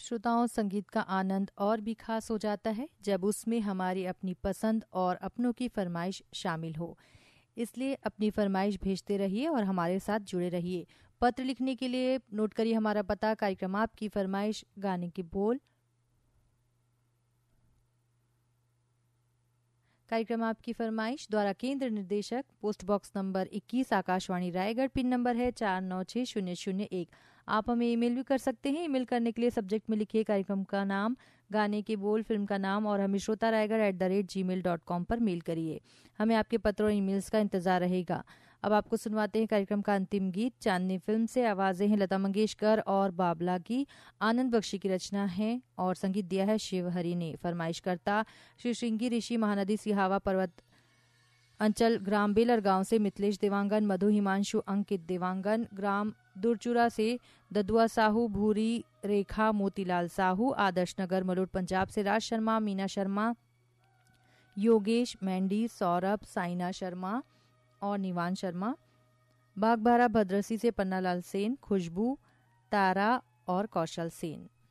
श्रोताओं, संगीत का आनंद और भी खास हो जाता है जब उसमें हमारी अपनी पसंद और अपनों की फरमाइश शामिल हो। इसलिए अपनी फरमाइश भेजते रहिए और हमारे साथ जुड़े रहिए। पत्र लिखने के लिए नोट करिए हमारा पता। कार्यक्रम आपकी फरमाइश, गाने के बोल। कार्यक्रम आपकी फरमाइश द्वारा केंद्र निर्देशक, post box number 21, Akashvani Raigarh. Pin number है 496001। आप हमें ईमेल भी कर सकते हैं। ईमेल करने के लिए सब्जेक्ट में लिखिए कार्यक्रम का नाम, गाने के बोल, फिल्म का नाम और हमें श्रोतारायगढ़@gmail.com पर मेल करिए। हमें आपके पत्र और ईमेल्स का इंतजार रहेगा। अब आपको सुनवाते हैं कार्यक्रम का अंतिम गीत। चांदनी फिल्म से। आवाजें हैं लता मंगेशकर और बाबला की। आनंद बख्शी की रचना है और संगीत दिया है शिव हरि ने। फरमाइशकर्ता श्री श्रृंगी ऋषि महानदी सिहावा पर्वत अंचल, ग्राम बेलर गांव से मिथिलेश देवांगन, मधु हिमांशु, अंकित देवांगन, ग्राम दुरचुरा से ददुआ साहू, भूरी रेखा, मोतीलाल साहू, आदर्श नगर मलोट पंजाब से राज शर्मा, मीना शर्मा, योगेश मैंडी, सौरभ, साइना शर्मा और निवान शर्मा, बागबारा भद्रसी से पन्नालाल सेन, खुशबू, तारा और कौशल सेन।